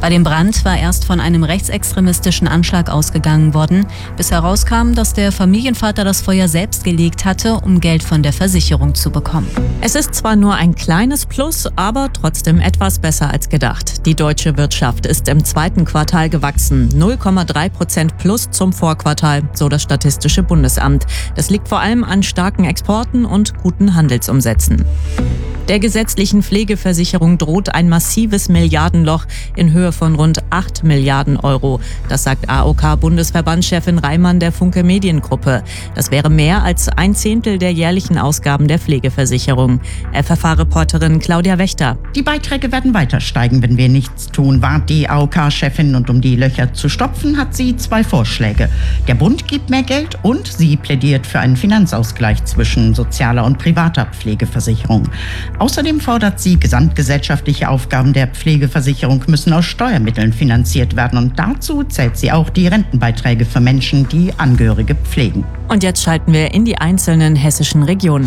Bei dem Brand war erst von einem rechtsextremistischen Anschlag ausgegangen worden, bis herauskam, dass der Familienvater das Feuer selbst gelegt hatte, um Geld von der Versicherung zu bekommen. Es ist zwar nur ein kleines Plus, aber trotzdem etwas besser als gedacht. Die deutsche Wirtschaft ist im zweiten Quartal gewachsen. 0,3% plus zum Vorquartal, so das Statistische Bundesamt. Das liegt vor allem an starken Exporten und guten Handelsumsätzen. Der gesetzlichen Pflegeversicherung droht ein massives Milliardenloch in Höhe von rund 8 Milliarden Euro. Das sagt AOK-Bundesverbandschefin Reimann der Funke Mediengruppe. Das wäre mehr als 1/10 der jährlichen Ausgaben der Pflegeversicherung. FFH-Reporterin Claudia Wächter. Die Beiträge werden weiter steigen, wenn wir nichts tun, warnt die AOK-Chefin. Und um die Löcher zu stopfen, hat sie 2 Vorschläge. Der Bund gibt mehr Geld und sie plädiert für einen Finanzausgleich zwischen sozialer und privater Pflegeversicherung. Außerdem fordert sie, gesamtgesellschaftliche Aufgaben der Pflegeversicherung müssen aus Steuermitteln finanziert werden. Und dazu zählt sie auch die Rentenbeiträge für Menschen, die Angehörige pflegen. Und jetzt schalten wir in die einzelnen hessischen Regionen.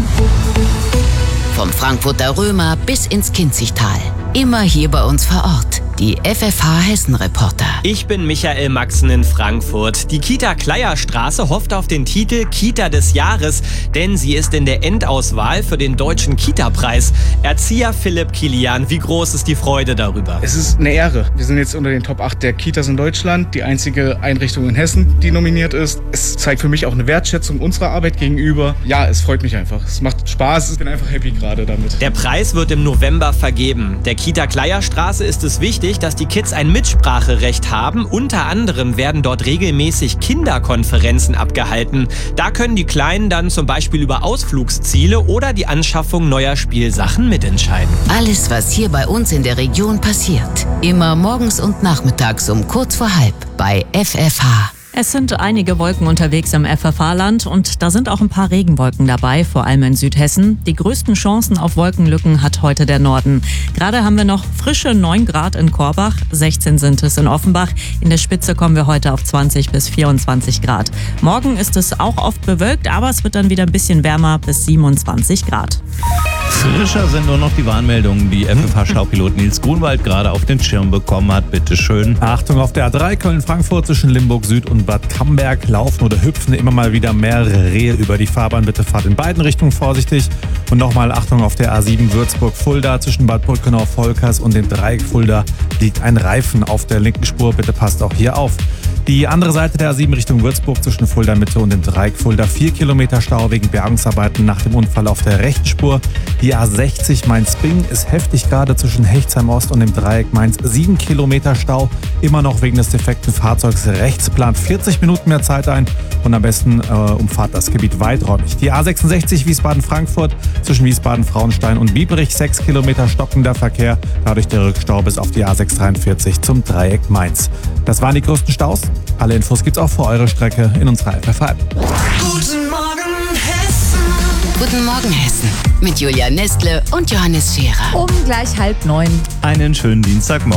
Vom Frankfurter Römer bis ins Kinzigtal. Immer hier bei uns vor Ort. Die FFH Hessen-Reporter. Ich bin Michael Maxen in Frankfurt. Die Kita Kleierstraße hofft auf den Titel Kita des Jahres, denn sie ist in der Endauswahl für den Deutschen Kita-Preis. Erzieher Philipp Kilian, wie groß ist die Freude darüber? Es ist eine Ehre. Wir sind jetzt unter den Top 8 der Kitas in Deutschland, die einzige Einrichtung in Hessen, die nominiert ist. Es zeigt für mich auch eine Wertschätzung unserer Arbeit gegenüber. Ja, es freut mich einfach. Es macht Spaß. Ich bin einfach happy gerade damit. Der Preis wird im November vergeben. Der Kita Kleierstraße ist es wichtig, dass die Kids ein Mitspracherecht haben. Unter anderem werden dort regelmäßig Kinderkonferenzen abgehalten. Da können die Kleinen dann zum Beispiel über Ausflugsziele oder die Anschaffung neuer Spielsachen mitentscheiden. Alles, was hier bei uns in der Region passiert. Immer morgens und nachmittags um kurz vor halb bei FFH. Es sind einige Wolken unterwegs im FFH-Land und da sind auch ein paar Regenwolken dabei, vor allem in Südhessen. Die größten Chancen auf Wolkenlücken hat heute der Norden. Gerade haben wir noch frische 9 Grad in Korbach, 16 sind es in Offenbach. In der Spitze kommen wir heute auf 20 bis 24 Grad. Morgen ist es auch oft bewölkt, aber es wird dann wieder ein bisschen wärmer bis 27 Grad. Frischer sind nur noch die Warnmeldungen, die FFH-Schaupilot Nils Grunwald gerade auf den Schirm bekommen hat. Bitte schön. Achtung auf der A3 Köln-Frankfurt zwischen Limburg Süd und Bad Camberg. Laufen oder hüpfen immer mal wieder mehrere Rehe über die Fahrbahn. Bitte fahrt in beiden Richtungen vorsichtig. Und nochmal Achtung auf der A7 Würzburg-Fulda zwischen Bad Brückenau-Volkers und dem Dreieck Fulda liegt ein Reifen auf der linken Spur. Bitte passt auch hier auf. Die andere Seite der A7 Richtung Würzburg zwischen Fulda Mitte und dem Dreieck Fulda 4 Kilometer Stau wegen Bergungsarbeiten nach dem Unfall auf der rechten Spur. Die A60 Mainz-Bing ist heftig gerade zwischen Hechtsheim Ost und dem Dreieck Mainz 7 Kilometer Stau. Immer noch wegen des defekten Fahrzeugs rechts. Plant 40 Minuten mehr Zeit ein und am besten umfahrt das Gebiet weiträumig. Die A66 Wiesbaden-Frankfurt zwischen Wiesbaden-Frauenstein und Biebrich 6 Kilometer stockender Verkehr. Dadurch der Rückstau bis auf die A643 zum Dreieck Mainz. Das waren die größten Staus. Alle Infos gibt's auch für eure Strecke in unserer FFH-App. Guten Morgen Hessen. Guten Morgen Hessen. Mit Julia Nestle und Johannes Scherer. Um gleich 8:30. Einen schönen Dienstagmorgen.